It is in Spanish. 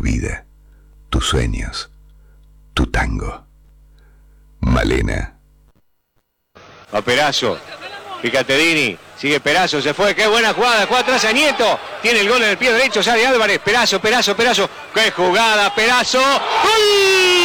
vida, tus sueños, tu tango. Malena. A Perazo, fíjate Dini, sigue Perazo, se fue, qué buena jugada, juega atrás a Nieto, tiene el gol en el pie derecho, sale Álvarez, Perazo, qué jugada, Perazo, ¡gol!